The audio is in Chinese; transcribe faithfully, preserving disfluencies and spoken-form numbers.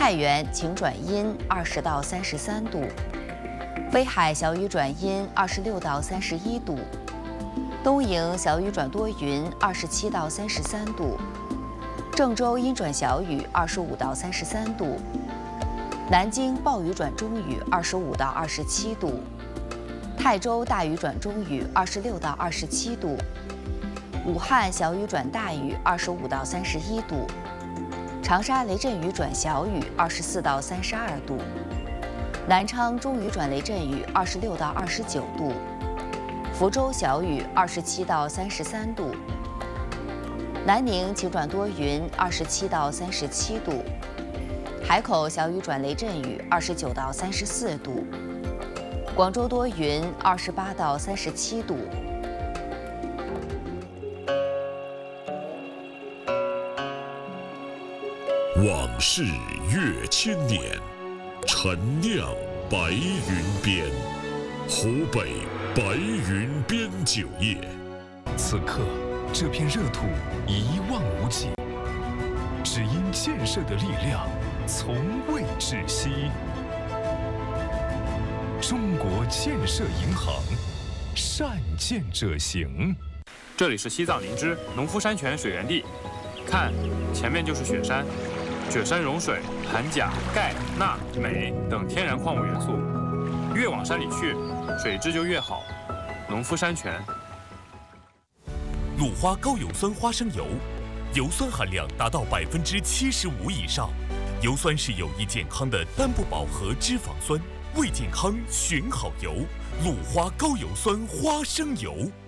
太原晴转阴二十到三十三度，威海小雨转阴二十六到三十一度，东营小雨转多云二十七到三十三度，郑州阴转小雨二十五到三十三度，南京暴雨转中雨二十五到二十七度，泰州大雨转中雨二十六到二十七度，武汉小雨转大雨二十五到三十一度，长沙雷阵雨转小雨二十四到三十二度，南昌中雨转雷阵雨二十六到二十九度，福州小雨二十七到三十三度，南宁晴转多云二十七到三十七度，海口小雨转雷阵雨二十九到三十四度，广州多云二十八到三十七度。 往事越千年，陈酿白云边，湖北白云边酒业。 此刻，这片热土一望无际，只因建设的力量从未止息。中国建设银行，善建者行。 这里是西藏林芝农夫山泉水源地，看，前面就是雪山。雪山融水，含钾、钙、钠、镁等天然矿物元素，越往山里去，水质就越好。农夫山泉。 鲁花高油酸花生油，油酸含量达到百分之七十五以上。油酸是有益健康的单不饱和脂肪酸，为健康选好油。鲁花高油酸花生油。